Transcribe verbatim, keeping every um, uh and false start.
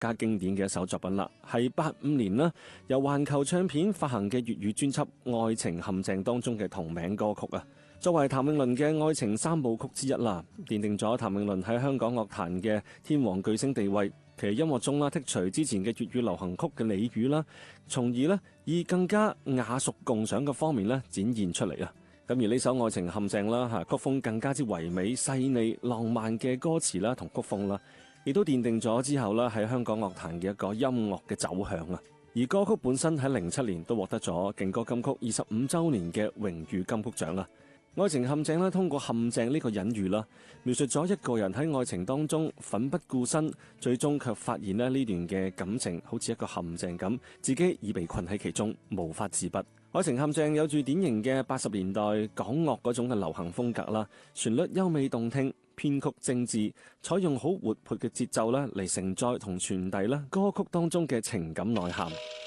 加經典嘅一首作品啦，係八五年啦由環球唱片發行嘅粵語專輯《愛情陷阱》當中嘅同名歌曲啊。作為譚詠麟嘅愛情三部曲之一啦，奠定咗譚詠麟喺香港樂壇嘅天王巨星地位。其實音樂中啦剔除之前嘅粵語流行曲嘅俚語啦，從而咧以更加雅俗共賞嘅方面咧展現出嚟啊。咁而呢首《愛情陷阱》啦嚇，曲風更加之唯美細膩浪漫嘅歌詞啦同曲風啦，亦都奠定咗之後啦喺香港樂壇嘅一個音樂嘅走向啊。而歌曲本身喺零七年都獲得咗勁歌金曲二十五週年嘅榮譽金曲獎啦。愛情陷阱咧，通過陷阱呢個隱喻啦，描述咗一個人喺愛情當中奮不顧身，最終卻發現咧呢段嘅感情好似一個陷阱咁，自己已被困喺其中，無法自拔。愛情陷阱有住典型嘅八十年代港樂嗰種嘅流行風格啦，旋律優美動聽，編曲精緻，採用好活潑嘅節奏啦嚟承載同傳遞啦歌曲當中嘅情感內涵。